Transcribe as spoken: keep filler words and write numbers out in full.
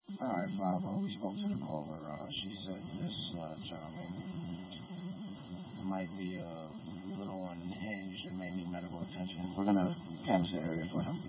All right, Bob. Well, we spoke to the caller. Uh, she said this uh, gentleman might be a little unhinged and may need medical attention. We're gonna canvass the area for him.